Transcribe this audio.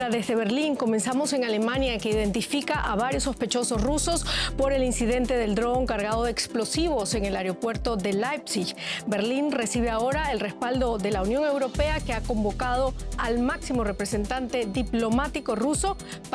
Desde Berlín comenzamos en Alemania, que identifica a varios sospechosos rusos por el incidente del dron cargado de explosivos en el aeropuerto de Leipzig. Berlín recibe ahora el respaldo de la Unión Europea, que ha convocado al máximo representante diplomático ruso